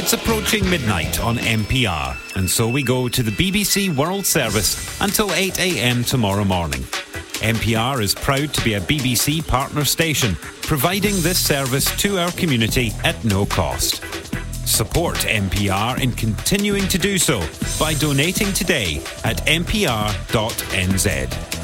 It's approaching midnight on MPR, and so we go to the BBC World Service until 8 a.m. tomorrow morning. MPR is proud to be a BBC partner station, providing this service to our community at no cost. Support MPR in continuing to do so by donating today at mpr.nz.